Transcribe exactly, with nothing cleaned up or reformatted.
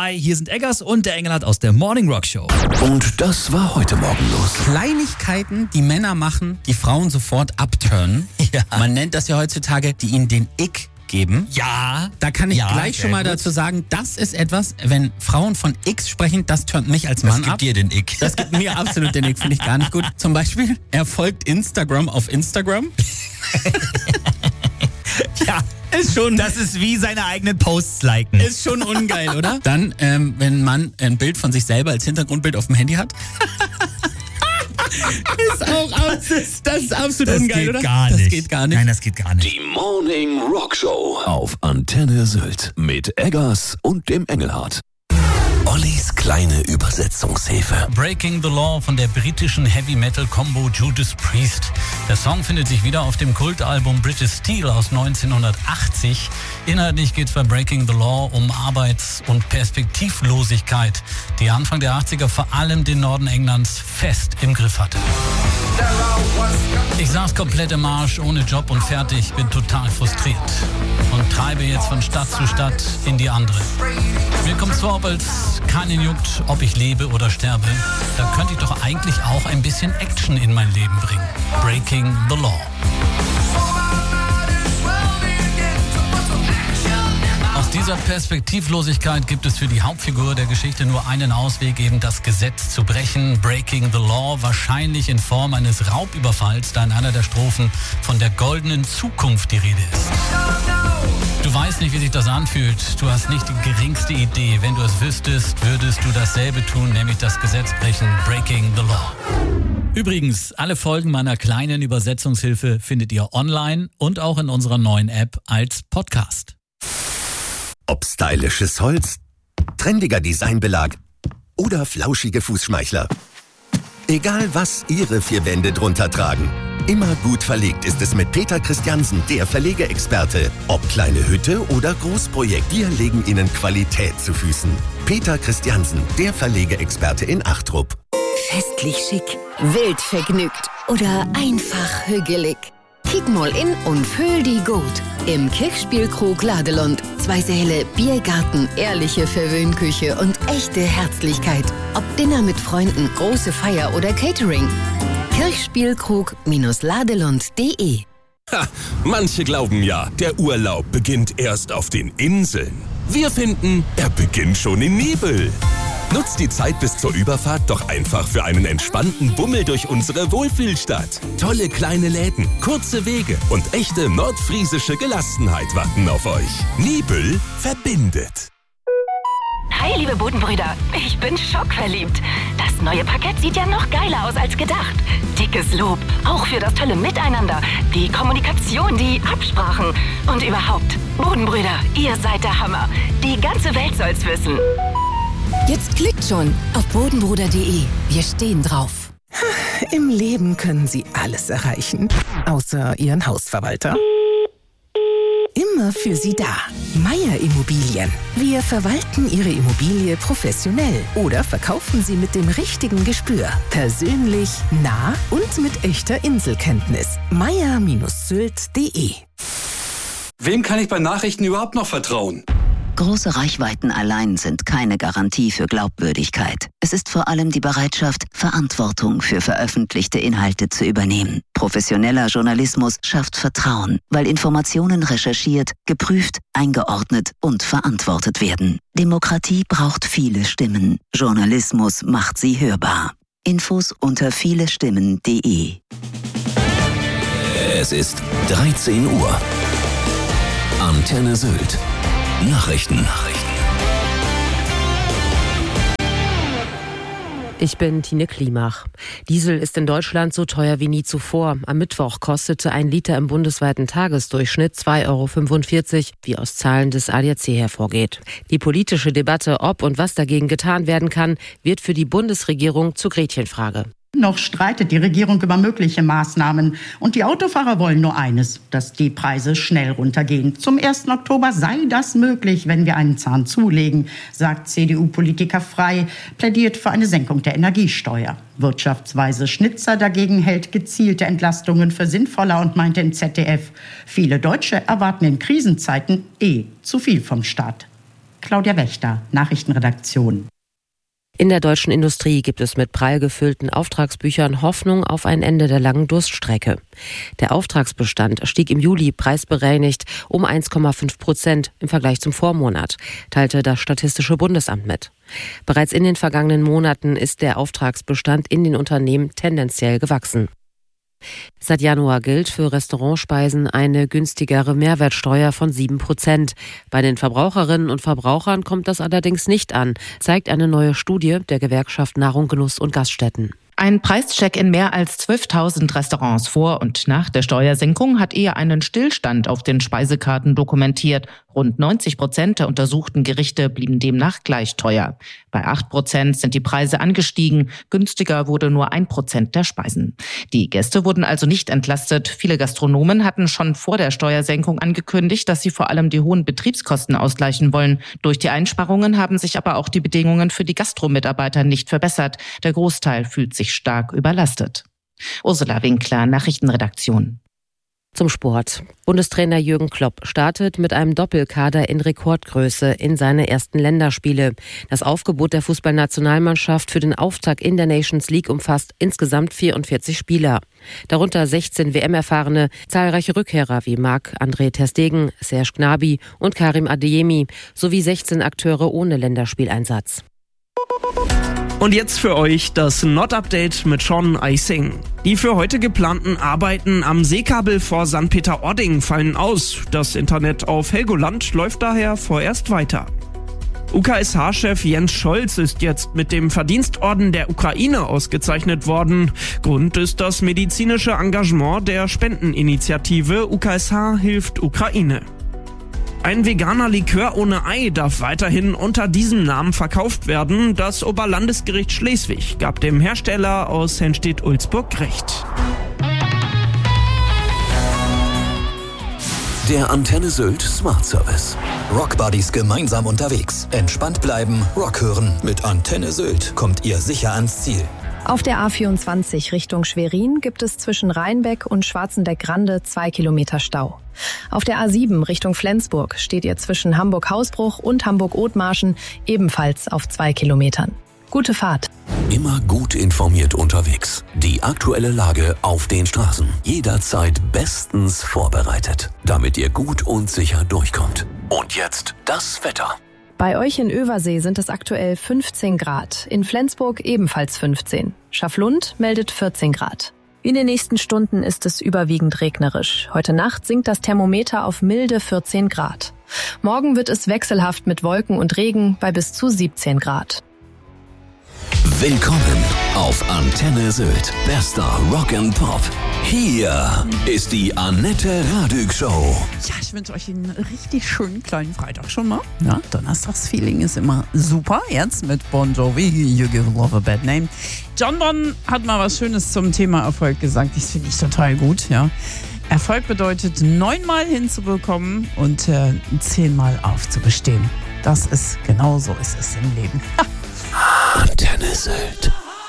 Hi, hier sind Eggers und der Engelhardt aus der Morning Rock Show. Und das war heute Morgen los. Kleinigkeiten, die Männer machen, die Frauen sofort abturnen. Ja. Man nennt das ja heutzutage, die ihnen den Ick geben. Ja. Da kann ich ja, gleich schon mal gut. dazu sagen, das ist etwas, wenn Frauen von X sprechen, das turnt mich als Mann das gibt ab. dir den Ick. Das gibt mir absolut den Ick, finde ich gar nicht gut. Zum Beispiel, er folgt Instagram auf Instagram. Ja. Ist schon, Das ist wie seine eigenen Posts liken. ist schon ungeil, oder? Dann, ähm, wenn ein Mann ein Bild von sich selber als Hintergrundbild auf dem Handy hat. ist auch das ist, das ist absolut das ungeil, geht oder? gar das nicht. geht gar nicht. Nein, das geht gar nicht. Die Morning Rock Show auf Antenne Sylt mit Eggers und dem Engelhardt. Ollis kleine Übersetzungshilfe. Breaking the Law von der britischen Heavy-Metal-Combo Judas Priest. Der Song findet sich wieder auf dem Kultalbum British Steel aus neunzehnhundertachtzig. Inhaltlich geht es bei Breaking the Law um Arbeits- und Perspektivlosigkeit, die Anfang der achtziger vor allem den Norden Englands fest im Griff hatte. Ich saß komplett im Arsch, ohne Job und fertig, bin total frustriert und treibe jetzt von Stadt zu Stadt in die andere. Mir kommt es vor, als keinen juckt, ob ich lebe oder sterbe. Da könnte ich doch eigentlich auch ein bisschen Action in mein Leben bringen. Breaking the Law. Aus dieser Perspektivlosigkeit gibt es für die Hauptfigur der Geschichte nur einen Ausweg, eben das Gesetz zu brechen. Breaking the Law, wahrscheinlich in Form eines Raubüberfalls, da in einer der Strophen von der goldenen Zukunft die Rede ist. Du weißt nicht, wie sich das anfühlt. Du hast nicht die geringste Idee. Wenn du es wüsstest, würdest du dasselbe tun, nämlich das Gesetz brechen. Breaking the Law. Übrigens, alle Folgen meiner kleinen Übersetzungshilfe findet ihr online und auch in unserer neuen App als Podcast. Ob stylisches Holz, trendiger Designbelag oder flauschige Fußschmeichler. Egal was Ihre vier Wände drunter tragen. Immer gut verlegt ist es mit Peter Christiansen, der Verlegeexperte. Ob kleine Hütte oder Großprojekt, wir legen Ihnen Qualität zu Füßen. Peter Christiansen, der Verlegeexperte in Achtrup. Festlich schick, wild vergnügt oder einfach hügelig. Kick mal in und fühl die gut. Im Kirchspielkrug Ladelund. Zwei Säle, Biergarten, ehrliche Verwöhnküche und echte Herzlichkeit. Ob Dinner mit Freunden, große Feier oder Catering. Kirchspielkrug-ladelund punkt de. Ha, manche glauben ja, der Urlaub beginnt erst auf den Inseln. Wir finden, er beginnt schon in Nibel. Nutzt die Zeit bis zur Überfahrt doch einfach für einen entspannten Bummel durch unsere Wohlfühlstadt. Tolle kleine Läden, kurze Wege und echte nordfriesische Gelassenheit warten auf euch. Nibel verbindet. Hi, liebe Bodenbrüder. Ich bin schockverliebt. Das neue Parkett sieht ja noch geiler aus als gedacht. Dickes Lob, auch für das tolle Miteinander, die Kommunikation, die Absprachen und überhaupt. Bodenbrüder, ihr seid der Hammer. Die ganze Welt soll's wissen. Jetzt klickt schon auf bodenbruder punkt de. Wir stehen drauf. Im Leben können Sie alles erreichen, außer Ihren Hausverwalter. Immer für Sie da. Meier Immobilien. Wir verwalten Ihre Immobilie professionell oder verkaufen Sie mit dem richtigen Gespür. Persönlich, nah und mit echter Inselkenntnis. meier Sylt punkt de. Wem kann ich bei Nachrichten überhaupt noch vertrauen? Große Reichweiten allein sind keine Garantie für Glaubwürdigkeit. Es ist vor allem die Bereitschaft, Verantwortung für veröffentlichte Inhalte zu übernehmen. Professioneller Journalismus schafft Vertrauen, weil Informationen recherchiert, geprüft, eingeordnet und verantwortet werden. Demokratie braucht viele Stimmen. Journalismus macht sie hörbar. Infos unter vielestimmen punkt de. Es ist dreizehn Uhr. Antenne Sylt. Nachrichten. Nachrichten. Ich bin Tine Klimach. Diesel ist in Deutschland so teuer wie nie zuvor. Am Mittwoch kostete ein Liter im bundesweiten Tagesdurchschnitt zwei Euro fünfundvierzig, wie aus Zahlen des A D A C hervorgeht. Die politische Debatte, ob und was dagegen getan werden kann, wird für die Bundesregierung zur Gretchenfrage. Noch streitet die Regierung über mögliche Maßnahmen. Und die Autofahrer wollen nur eines, dass die Preise schnell runtergehen. Zum ersten Oktober sei das möglich, wenn wir einen Zahn zulegen, sagt C D U-Politiker Frey, plädiert für eine Senkung der Energiesteuer. Wirtschaftsweise Schnitzer dagegen hält gezielte Entlastungen für sinnvoller und meinte im Z D F, viele Deutsche erwarten in Krisenzeiten eh zu viel vom Staat. Claudia Wächter, Nachrichtenredaktion. In der deutschen Industrie gibt es mit prall gefüllten Auftragsbüchern Hoffnung auf ein Ende der langen Durststrecke. Der Auftragsbestand stieg im Juli preisbereinigt um eins Komma fünf Prozent im Vergleich zum Vormonat, teilte das Statistische Bundesamt mit. Bereits in den vergangenen Monaten ist der Auftragsbestand in den Unternehmen tendenziell gewachsen. Seit Januar gilt für Restaurantspeisen eine günstigere Mehrwertsteuer von sieben Prozent. Bei den Verbraucherinnen und Verbrauchern kommt das allerdings nicht an, zeigt eine neue Studie der Gewerkschaft Nahrung, Genuss und Gaststätten. Ein Preischeck in mehr als zwölftausend Restaurants vor und nach der Steuersenkung hat eher einen Stillstand auf den Speisekarten dokumentiert. Rund neunzig Prozent der untersuchten Gerichte blieben demnach gleich teuer. Bei acht Prozent sind die Preise angestiegen. Günstiger wurde nur ein Prozent der Speisen. Die Gäste wurden also nicht entlastet. Viele Gastronomen hatten schon vor der Steuersenkung angekündigt, dass sie vor allem die hohen Betriebskosten ausgleichen wollen. Durch die Einsparungen haben sich aber auch die Bedingungen für die Gastromitarbeiter nicht verbessert. Der Großteil fühlt sich stark überlastet. Ursula Winkler, Nachrichtenredaktion. Zum Sport. Bundestrainer Jürgen Klopp startet mit einem Doppelkader in Rekordgröße in seine ersten Länderspiele. Das Aufgebot der Fußballnationalmannschaft für den Auftakt in der Nations League umfasst insgesamt vierundvierzig Spieler. Darunter sechzehn W M-Erfahrene, zahlreiche Rückkehrer wie Marc-André ter Stegen, Serge Gnabry und Karim Adeyemi sowie sechzehn Akteure ohne Länderspieleinsatz. Und jetzt für euch das Not-Update mit Sean Eising. Die für heute geplanten Arbeiten am Seekabel vor Sankt Peter-Ording fallen aus. Das Internet auf Helgoland läuft daher vorerst weiter. U K S H-Chef Jens Scholz ist jetzt mit dem Verdienstorden der Ukraine ausgezeichnet worden. Grund ist das medizinische Engagement der Spendeninitiative U K S H hilft Ukraine. Ein veganer Likör ohne Ei darf weiterhin unter diesem Namen verkauft werden. Das Oberlandesgericht Schleswig gab dem Hersteller aus Henstedt-Ulzburg Recht. Der Antenne Sylt Smart Service. Rockbuddies gemeinsam unterwegs. Entspannt bleiben, Rock hören. Mit Antenne Sylt kommt ihr sicher ans Ziel. Auf der A vierundzwanzig Richtung Schwerin gibt es zwischen Rheinbeck und Schwarzenbeck-Grande zwei Kilometer Stau. Auf der A sieben Richtung Flensburg steht ihr zwischen Hamburg-Hausbruch und Hamburg-Othmarschen ebenfalls auf zwei Kilometern. Gute Fahrt. Immer gut informiert unterwegs. Die aktuelle Lage auf den Straßen. Jederzeit bestens vorbereitet, damit ihr gut und sicher durchkommt. Und jetzt das Wetter. Bei euch in Översee sind es aktuell fünfzehn Grad, in Flensburg ebenfalls fünfzehn. Schaflund meldet vierzehn Grad. In den nächsten Stunden ist es überwiegend regnerisch. Heute Nacht sinkt das Thermometer auf milde vierzehn Grad. Morgen wird es wechselhaft mit Wolken und Regen bei bis zu siebzehn Grad. Willkommen auf Antenne Sylt. Bester Rock and Pop. Hier ist die Annette Radück Show. Ja, ich wünsche euch einen richtig schönen kleinen Freitag schon mal. Ja, Donnerstagsfeeling ist immer super. Jetzt mit Bon Jovi, You Give Love a Bad Name. John Bon hat mal was Schönes zum Thema Erfolg gesagt. Das finde ich total gut, ja. Erfolg bedeutet, neunmal hinzubekommen und äh, zehnmal aufzubestehen. Das ist, genau so ist es im Leben. Antenne Sylt.